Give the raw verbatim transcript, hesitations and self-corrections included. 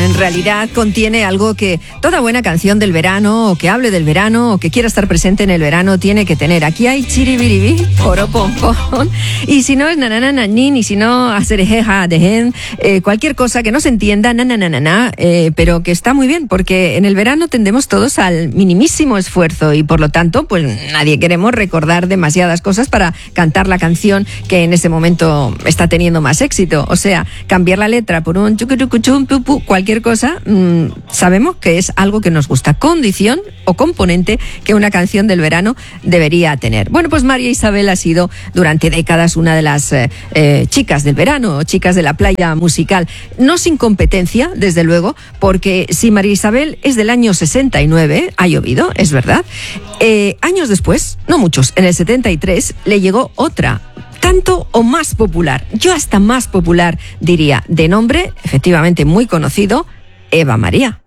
en realidad contiene algo que toda buena canción del verano, o que hable del verano, o que quiera estar presente en el verano, tiene que tener. Aquí hay chiribiribi, oropompón, y si no es nananananin, y si no aserejeja dejen, eh, cualquier cosa que no se entienda, nananana, eh, pero que está muy bien, porque en el verano tendemos todos al minimísimo esfuerzo, y por lo tanto, pues nadie queremos recordar demasiadas cosas para cantar la canción que en ese momento está teniendo más éxito. O sea, cambiar la letra por un chucuchucuchum, pupu, cualquier cosa, mmm, sabemos que es algo que nos gusta, condición o componente que una canción del verano debería tener. Bueno, pues María Isabel ha sido durante décadas una de las eh, eh, chicas del verano, chicas de la playa musical, no sin competencia, desde luego, porque si María Isabel es del año sesenta y nueve, ha llovido, es verdad, eh, años después, no muchos, en el setenta y tres, le llegó otra, tanto o más popular, yo hasta más popular diría, de nombre efectivamente muy conocido, Eva María.